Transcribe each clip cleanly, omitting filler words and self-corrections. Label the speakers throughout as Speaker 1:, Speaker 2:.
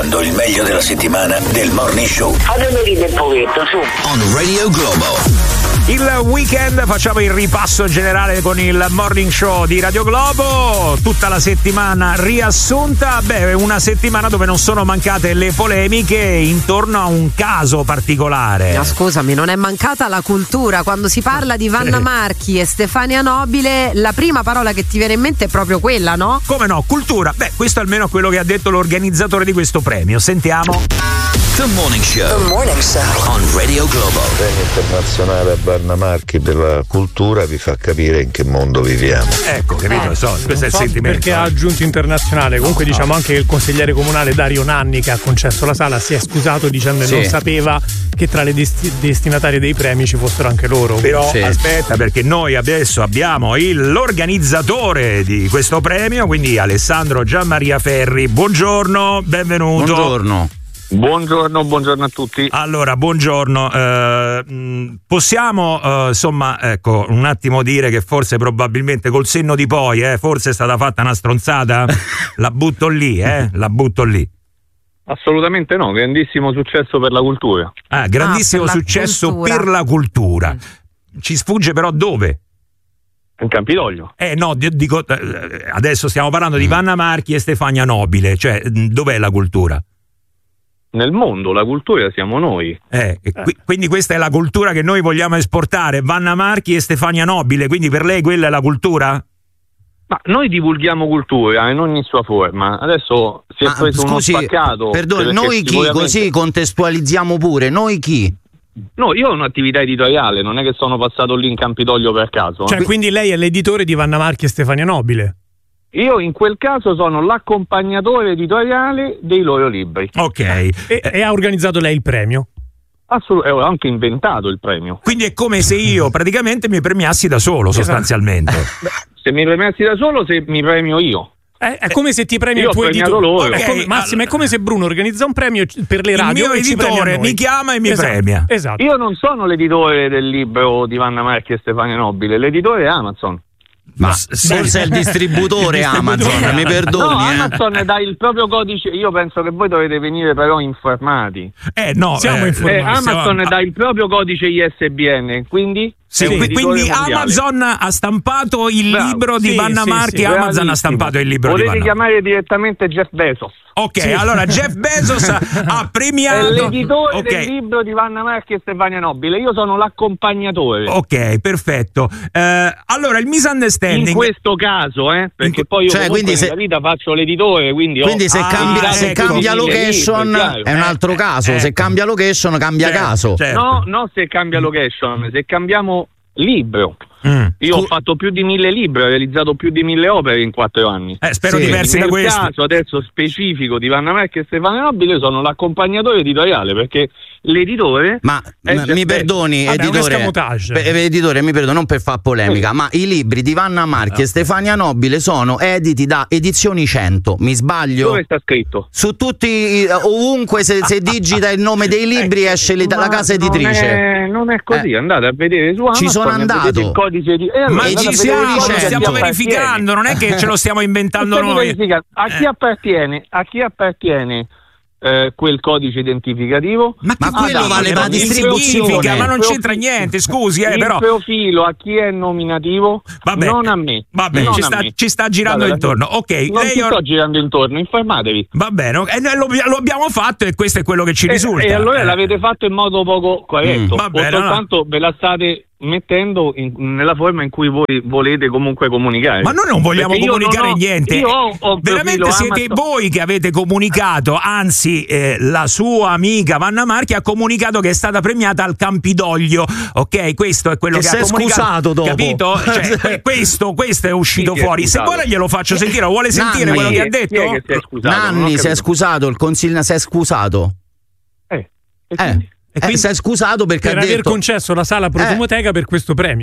Speaker 1: ascoltando il meglio della settimana del Morning Show.
Speaker 2: Fatemelo ridere un pochetto, su.
Speaker 1: On Radio Globo.
Speaker 3: Il weekend facciamo il ripasso generale con il Morning Show di Radio Globo, tutta la settimana riassunta. Una settimana dove non sono mancate le polemiche intorno a un caso particolare.
Speaker 4: No, scusami, non è mancata la cultura. Quando si parla di Vanna Marchi e Stefania Nobile, la prima parola che ti viene in mente è proprio quella, no?
Speaker 3: Come no, cultura. Questo è almeno quello che ha detto l'organizzatore di questo premio. Sentiamo.
Speaker 1: The Morning Show. The Morning Show on Radio Globo.
Speaker 5: Il premio internazionale a Vanna Marchi per la cultura vi fa capire in che mondo viviamo.
Speaker 3: Ecco, capito? Questo è il sentimento.
Speaker 6: Perché ha aggiunto internazionale. Comunque diciamo anche che il consigliere comunale Dario Nanni, che ha concesso la sala, si è scusato dicendo che non sapeva che tra le destinatarie dei premi ci fossero anche loro.
Speaker 3: Però aspetta, perché noi adesso abbiamo l'organizzatore di questo premio, quindi Alessandro Gianmaria Ferri. Buongiorno, benvenuto.
Speaker 7: Buongiorno a tutti.
Speaker 3: Allora, buongiorno. Possiamo un attimo dire che forse probabilmente col senno di poi, forse è stata fatta una stronzata? La butto lì.
Speaker 7: Assolutamente no, grandissimo successo per la cultura.
Speaker 3: Grandissimo successo per la cultura. Ci sfugge però dove?
Speaker 7: In Campidoglio.
Speaker 3: No, dico, adesso stiamo parlando di Vanna Marchi e Stefania Nobile, cioè dov'è la cultura?
Speaker 7: Nel mondo, la cultura siamo noi.
Speaker 3: Quindi questa è la cultura che noi vogliamo esportare, Vanna Marchi e Stefania Nobile, quindi per lei quella è la cultura?
Speaker 7: Ma noi divulghiamo cultura in ogni sua forma. Adesso si è preso uno spaccato.
Speaker 8: Perdone, noi chi? Così contestualizziamo pure, noi chi?
Speaker 7: No, io ho un'attività editoriale, non è che sono passato lì in Campidoglio per caso.
Speaker 6: Cioè, quindi lei è l'editore di Vanna Marchi e Stefania Nobile?
Speaker 7: Io in quel caso sono l'accompagnatore editoriale dei loro libri.
Speaker 3: Ok.
Speaker 6: E ha organizzato lei il premio?
Speaker 7: Assolutamente, ho anche inventato il premio.
Speaker 3: Quindi è come se io praticamente mi premiassi da solo, sostanzialmente.
Speaker 7: Se mi premiassi da solo, se mi premio io.
Speaker 6: È come se ti premia il tuo editore. Massimo, è come se Bruno organizza un premio per le radio. Il mio
Speaker 3: editore mi chiama e mi premia.
Speaker 6: Esatto.
Speaker 7: Io non sono l'editore del libro di Vanna Marchi e Stefania Nobile, l'editore è Amazon.
Speaker 8: Ma forse è il distributore Amazon, mi perdoni.
Speaker 7: No, Amazon dà il proprio codice. Io penso che voi dovete venire però informati.
Speaker 6: Siamo informati.
Speaker 7: Amazon dà il proprio codice ISBN, quindi
Speaker 3: quindi Amazon ha stampato il libro di Vanna Marchi. Amazon ha stampato il libro di Vanna
Speaker 7: Marchi. Potete chiamare direttamente Jeff Bezos.
Speaker 3: Allora Jeff Bezos ha premiato.
Speaker 7: È l'editore del libro di Vanna Marchi e Stefania Nobile. Io sono l'accompagnatore.
Speaker 3: Ok, perfetto. Allora il misunderstanding
Speaker 7: in questo caso, perché poi io
Speaker 8: quindi
Speaker 7: nella vita faccio l'editore, quindi
Speaker 8: se cambia location è un altro caso. Se cambia location cambia caso.
Speaker 7: Certo. No, se cambia location, se cambiamo libro. Io ho fatto più di 1000 libri, ho realizzato più di 1000 opere in 4 anni.
Speaker 3: Spero diversi da questo.
Speaker 7: Nel caso adesso specifico di Vanna Marchi e Stefania Nobile, io sono l'accompagnatore editoriale, perché l'editore.
Speaker 8: Ma mi perdoni, editore, mi perdono, non per far polemica, ma i libri di Vanna Marchi e Stefania Nobile sono editi da Edizioni 100. Mi sbaglio?
Speaker 7: Dove sta scritto?
Speaker 8: Su tutti, ovunque se digita il nome dei libri esce la casa editrice.
Speaker 7: Non è così, andate a vedere su Amazon.
Speaker 8: Ci sono andato.
Speaker 3: Ma ci stiamo verificando, non è che ce lo stiamo inventando noi.
Speaker 7: A chi appartiene quel codice identificativo?
Speaker 8: Ma quello vale per la distribuzione.
Speaker 3: Ma non c'entra niente, scusi,
Speaker 7: il profilo a chi è nominativo? Non a me.
Speaker 3: Vabbè, ci sta girando intorno. Ok,
Speaker 7: non ci sto girando intorno, informatevi.
Speaker 3: Va bene, lo abbiamo fatto e questo è quello che ci risulta.
Speaker 7: E allora l'avete fatto in modo poco corretto. O soltanto ve la state mettendo nella forma in cui voi volete comunque comunicare.
Speaker 3: Ma noi non vogliamo comunicare niente. Veramente siete voi che avete comunicato, anzi la sua amica Vanna Marchi ha comunicato che è stata premiata al Campidoglio. Ok, questo è quello che ha comunicato.
Speaker 8: Scusato dopo.
Speaker 3: Capito? Cioè, questo è uscito fuori. Se vuole glielo faccio sentire, vuole sentire quello che ha detto?
Speaker 8: Nanni si è scusato, il consiglio si è scusato.
Speaker 6: E quindi
Speaker 8: si è scusato perché
Speaker 6: per aver concesso la sala Profumoteca per questo premio.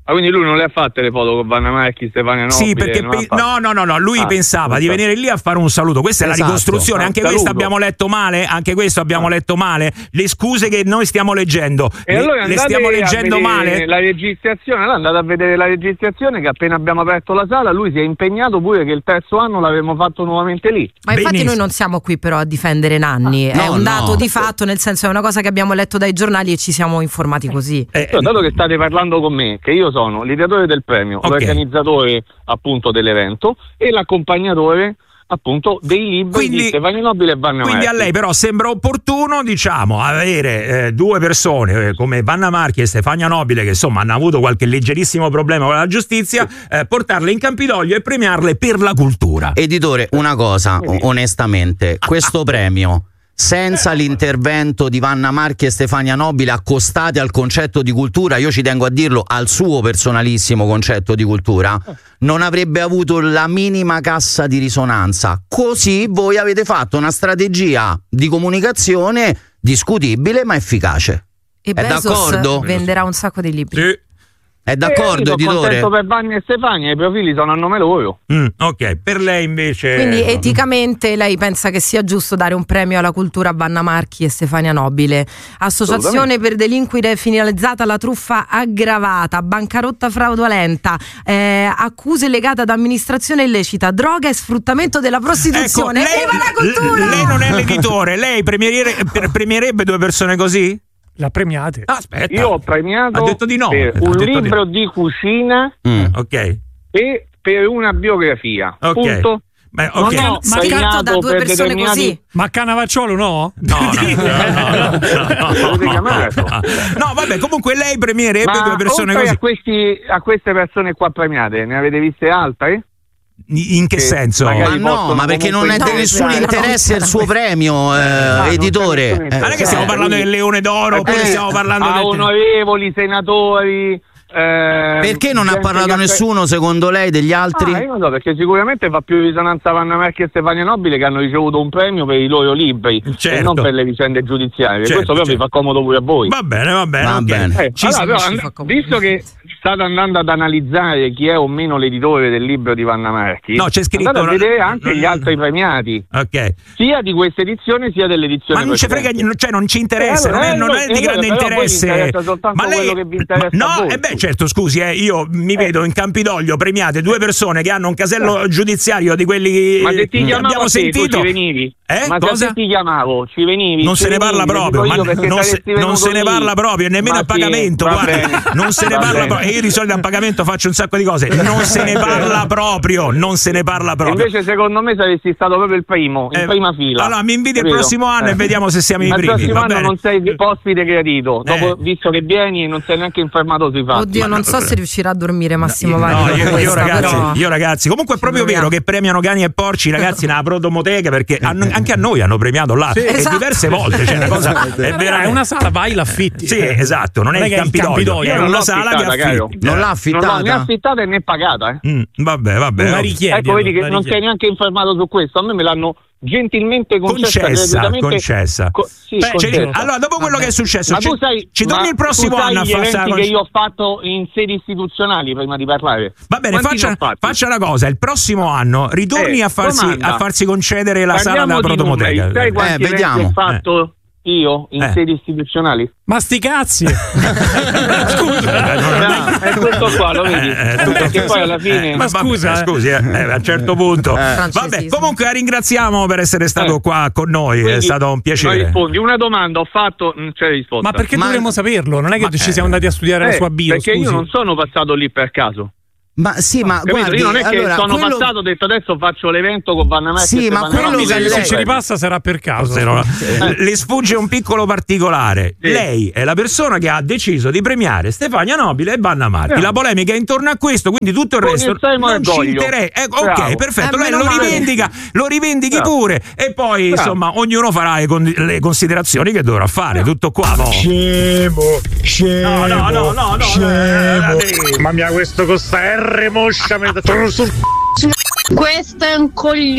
Speaker 7: quindi lui non le ha fatte le foto con Vanna Marchi, Stefania Nobile?
Speaker 3: Sì, perché lui pensava di venire lì a fare un saluto. Questa è la ricostruzione, anche questo abbiamo letto male, le scuse che noi stiamo leggendo.
Speaker 7: E allora
Speaker 3: le stiamo leggendo male?
Speaker 7: La registrazione, allora andate a vedere la registrazione che appena abbiamo aperto la sala lui si è impegnato pure che il terzo anno l'avremmo fatto nuovamente lì.
Speaker 4: Ma infatti noi non siamo qui però a difendere Nanni, è un dato di fatto, nel senso è una cosa che abbiamo letto dai giornali e ci siamo informati così.
Speaker 7: Dato che state parlando con me, che io sono l'ideatore del premio, l'organizzatore appunto dell'evento e l'accompagnatore appunto dei libri di Stefania Nobile e Vanna Marchi.
Speaker 3: Quindi a lei però sembra opportuno, diciamo, avere due persone come Vanna Marchi e Stefania Nobile, che insomma hanno avuto qualche leggerissimo problema con la giustizia, portarle in Campidoglio e premiarle per la cultura.
Speaker 8: Editore, una cosa, onestamente, questo premio senza l'intervento di Vanna Marchi e Stefania Nobile accostati al concetto di cultura, io ci tengo a dirlo, al suo personalissimo concetto di cultura, non avrebbe avuto la minima cassa di risonanza. Così voi avete fatto una strategia di comunicazione discutibile ma efficace.
Speaker 4: E
Speaker 8: è
Speaker 4: Bezos
Speaker 8: d'accordo?
Speaker 4: Venderà un sacco di libri.
Speaker 3: Sì.
Speaker 8: È d'accordo, editore?
Speaker 7: Sono contento per Vanni e Stefania, i profili sono a nome loro.
Speaker 3: Ok, per lei invece...
Speaker 4: Quindi eticamente lei pensa che sia giusto dare un premio alla cultura a Vanna Marchi e Stefania Nobile. Associazione per delinquere finalizzata alla truffa aggravata, bancarotta fraudolenta, accuse legate ad amministrazione illecita, droga e sfruttamento della prostituzione.
Speaker 3: Ecco,
Speaker 4: Viva la cultura!
Speaker 3: Lei non è l'editore, lei premierebbe due persone così?
Speaker 6: La premiate.
Speaker 3: Aspetta.
Speaker 7: Io ho premiato
Speaker 3: ha detto di no.
Speaker 7: Per un libro di cucina
Speaker 3: ok.
Speaker 7: e per una biografia.
Speaker 3: Ok.
Speaker 7: Punto.
Speaker 3: Beh, ok.
Speaker 4: Non ho premiato da due persone così.
Speaker 6: Ma Cannavacciuolo no?
Speaker 3: No, vabbè, comunque lei premierebbe due persone così.
Speaker 7: A queste persone qua premiate, ne avete viste altre?
Speaker 3: In che senso?
Speaker 8: Ma no, ma perché non è di nessun interesse il suo premio, editore.
Speaker 3: Non è che stiamo parlando del Leone d'Oro, oppure stiamo parlando
Speaker 7: a onorevoli senatori.
Speaker 8: Perché non ha parlato nessuno secondo lei degli altri?
Speaker 7: Io non so, perché sicuramente fa più risonanza Vanna Marchi e Stefania Nobile, che hanno ricevuto un premio per i loro libri e non per le vicende giudiziarie. Questo però vi fa comodo pure a voi.
Speaker 3: Va bene.
Speaker 7: Allora, visto che state andando ad analizzare chi è o meno l'editore del libro di Vanna Marchi,
Speaker 3: c'è scritto,
Speaker 7: andate a vedere anche gli altri premiati, sia di questa edizione sia dell'edizione
Speaker 3: ma non ci frega, cioè non ci interessa, non è di grande interesse.
Speaker 7: Ma lei quello che vi interessa a voi.
Speaker 3: Certo, scusi, io mi vedo in Campidoglio premiate due persone che hanno un casello giudiziario di quelli che abbiamo sentito.
Speaker 7: Ci venivi?
Speaker 3: Ma
Speaker 7: se ti chiamavo, ci venivi?
Speaker 3: Non se ne parla proprio, non se ne parla proprio, nemmeno a pagamento, guarda, non se ne parla proprio. Io di solito a pagamento faccio un sacco di cose, non se ne parla proprio,
Speaker 7: Invece secondo me saresti stato proprio il primo, in prima fila.
Speaker 3: Allora mi inviti il prossimo anno e vediamo se siamo i primi.
Speaker 7: Il prossimo anno non sei ospite gradito, dopo, visto che vieni e non sei neanche informato sui fatti.
Speaker 4: Oddio, non so se riuscirà a dormire Massimo Vagni.
Speaker 3: Io ragazzi, comunque è proprio vero che premiano cani e porci, ragazzi, nella protomoteca, perché anche a noi hanno premiato là e diverse volte, cioè una cosa
Speaker 6: è una sala, vai l'affitti.
Speaker 3: Sì, esatto, non è il Campidoglio, è una sala che affitti.
Speaker 8: Non l'ha affittata?
Speaker 7: Non l'ho né affittata né pagata.
Speaker 3: Vabbè.
Speaker 7: Ecco, vedi che non sei neanche informato su questo, a me me l'hanno gentilmente concessa.
Speaker 3: Allora, dopo quello che è successo,
Speaker 7: ma tu sai,
Speaker 3: ci torni il prossimo anno a fare
Speaker 7: che io ho fatto in sedi istituzionali prima di parlare.
Speaker 3: Va bene, faccia una cosa, il prossimo anno ritorni a farsi concedere la sala della protomoteca.
Speaker 7: Sai quanti eventi ho fatto io in sedi istituzionali?
Speaker 6: Ma sti cazzi!
Speaker 3: Scusa,
Speaker 7: è questo qua, lo vedi? Perché poi alla fine.
Speaker 3: Ma scusa, scusi, a un certo punto. Vabbè, comunque la ringraziamo per essere stato qua con noi, quindi, è stato un piacere.
Speaker 7: Rispondi una domanda, ho fatto, non c'è risposta.
Speaker 6: Ma perché dovremmo saperlo? Non è che ci siamo andati a studiare la sua bio.
Speaker 7: Perché io non sono passato lì per caso.
Speaker 8: Ma sì, ma guardi,
Speaker 7: io non è che sono passato, ho detto adesso faccio l'evento con Vanna Marchi.
Speaker 8: Sì, ma quello che
Speaker 6: se ci ripassa sarà per caso.
Speaker 3: Le sfugge un piccolo particolare. Lei è la persona che ha deciso di premiare Stefania Nobile e Vanna Marchi. La polemica è intorno a questo, quindi tutto il resto non ci interessa. Ok, perfetto. Lei lo rivendichi pure e poi insomma ognuno farà le considerazioni che dovrà fare. Tutto qua.
Speaker 9: Scemo.
Speaker 3: No.
Speaker 9: Ma mia, questo costa moscia sul
Speaker 10: questo è un coglione.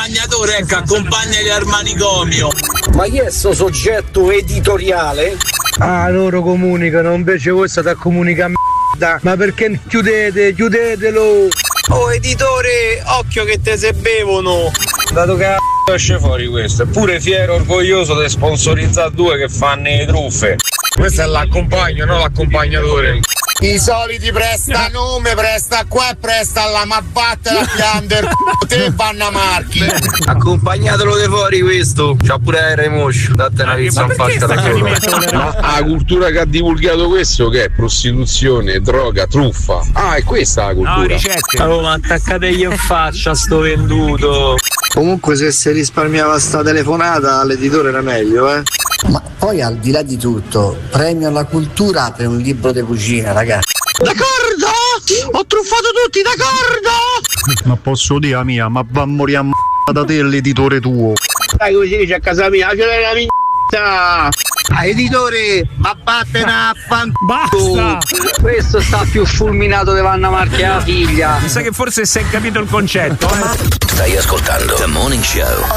Speaker 1: L'accompagnatore, accompagna al manicomio.
Speaker 11: Ma chi è sto soggetto editoriale?
Speaker 9: Ah, loro comunicano, invece voi state a comunicare merda. Ma perché chiudetelo.
Speaker 11: Oh editore, occhio che te se bevono.
Speaker 9: Dato che esce fuori questo, eppure fiero, orgoglioso di sponsorizzare due che fanno le truffe. Questo è l'accompagno, non l'accompagnatore.
Speaker 11: I soliti presta nome, presta qua e presta là, ma vattene a piangere te Vanna Marchi.
Speaker 9: Accompagnatelo di fuori questo. C'ha pure Remoscio, date una pizza in faccia da la cultura che ha divulgato questo che è prostituzione, droga, truffa. Ah, è questa la cultura.
Speaker 3: No, ricette.
Speaker 11: Allora, attaccategli in faccia sto venduto.
Speaker 9: Comunque se si risparmiava sta telefonata all'editore era meglio,
Speaker 12: Ma poi al di là di tutto, premio alla cultura per un libro di cucina, ragazzi.
Speaker 11: D'accordo? Ho truffato tutti, d'accordo?
Speaker 9: Ma posso dire mia, ma va a morire a da te l'editore tuo.
Speaker 11: Dai, come si dice a casa mia, c'è la migna. Editore, ma vattene a
Speaker 6: Basta!
Speaker 11: Questo sta più fulminato di Vanna Marchi la figlia.
Speaker 3: Mi sa che forse si è capito il concetto.
Speaker 1: Stai ascoltando The Morning Show.